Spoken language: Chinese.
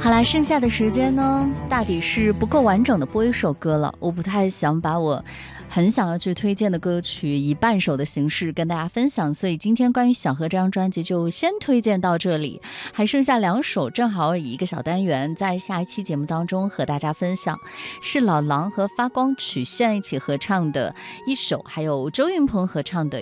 好啦，剩下的时间呢，大抵是不够完整的播一首歌了。我不太想把我很想要去推荐的歌曲以半首的形式跟大家分享，所以今天关于小河这张专辑就先推荐到这里，还剩下2首，正好以一个小单元在下一期节目当中和大家分享，是老狼和发光曲线一起合唱的一首，还有周云鹏合唱的